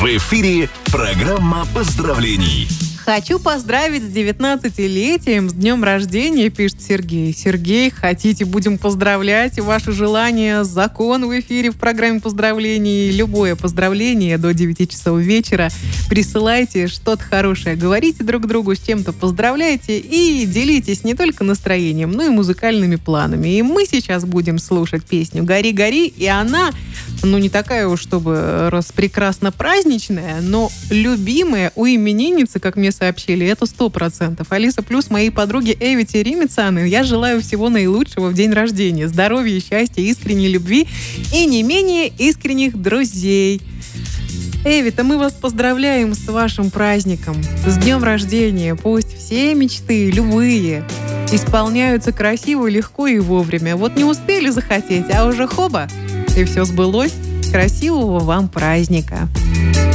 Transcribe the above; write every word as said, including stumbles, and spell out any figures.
В эфире программа поздравлений. Хочу поздравить с девятнадцатилетием, с днем рождения, пишет Сергей. Сергей, хотите, будем поздравлять. Ваше желание — закон в эфире в программе поздравлений. Любое поздравление до девяти часов вечера. Присылайте что-то хорошее, говорите друг другу, с чем-то поздравляйте и делитесь не только настроением, но и музыкальными планами. И мы сейчас будем слушать песню «Гори, гори», и она, ну, не такая уж, чтобы распрекрасно праздничная, но любимая у именинницы, как мне сообщили, это сто процентов. Алиса, плюс моей подруге Эвите Римицаны я желаю всего наилучшего в день рождения. Здоровья, счастья, искренней любви и не менее искренних друзей. Эвита, мы вас поздравляем с вашим праздником, с днем рождения. Пусть все мечты, любые, исполняются красиво, легко и вовремя. Вот не успели захотеть, а уже хоба, и все сбылось. Красивого вам праздника!